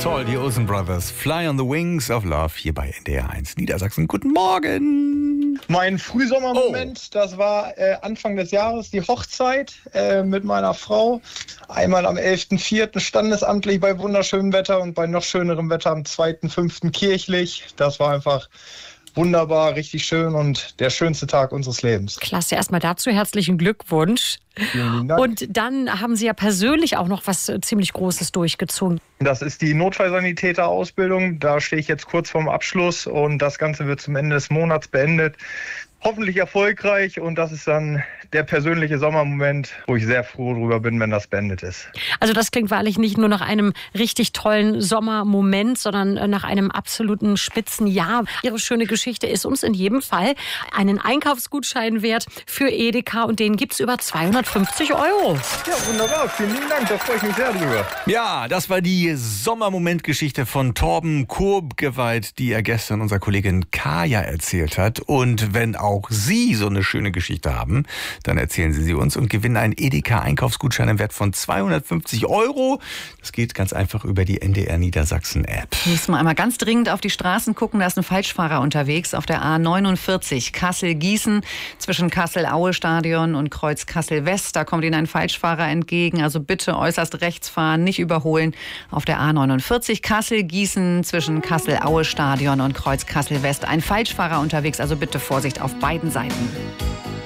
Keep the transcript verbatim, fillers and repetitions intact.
Toll, die Olsen Brothers. Fly on the Wings of Love hier bei N D R eins Niedersachsen. Guten Morgen. Mein Frühsommermoment, oh. das war äh, Anfang des Jahres, die Hochzeit äh, mit meiner Frau. Einmal am elften vierten standesamtlich bei wunderschönem Wetter und bei noch schönerem Wetter am zweiten fünften kirchlich. Das war einfach wunderbar, richtig schön und der schönste Tag unseres Lebens. Klasse, erstmal dazu herzlichen Glückwunsch. Vielen Dank. Und dann haben Sie ja persönlich auch noch was ziemlich Großes durchgezogen. Das ist die Notfallsanitäter-Ausbildung. Da stehe ich jetzt kurz vorm Abschluss und das Ganze wird zum Ende des Monats beendet. Hoffentlich erfolgreich und das ist dann der persönliche Sommermoment, wo ich sehr froh drüber bin, wenn das beendet ist. Also das klingt wahrlich nicht nur nach einem richtig tollen Sommermoment, sondern nach einem absoluten Spitzenjahr. Ihre schöne Geschichte ist uns in jedem Fall einen Einkaufsgutschein wert für Edeka und den gibt's über zweihundertfünfzig Euro. Ja, wunderbar. Vielen lieben Dank, da freue ich mich sehr drüber. Ja, das war die Sommermomentgeschichte von Torben Kurbgeweiht, die er gestern unserer Kollegin Kaya erzählt hat. Und wenn auch Auch Sie so eine schöne Geschichte haben, dann erzählen Sie sie uns und gewinnen einen Edeka-Einkaufsgutschein im Wert von zweihundertfünfzig Euro. Das geht ganz einfach über die N D R Niedersachsen-App. Müssen wir einmal ganz dringend auf die Straßen gucken. Da ist ein Falschfahrer unterwegs auf der A neunundvierzig Kassel-Gießen zwischen Kassel-Aue-Stadion und Kreuz Kassel-West. Da kommt Ihnen ein Falschfahrer entgegen. Also bitte äußerst rechts fahren, nicht überholen. Auf der A neunundvierzig Kassel-Gießen zwischen Kassel-Aue-Stadion und Kreuz Kassel-West. Ein Falschfahrer unterwegs. Also bitte Vorsicht auf beiden Seiten.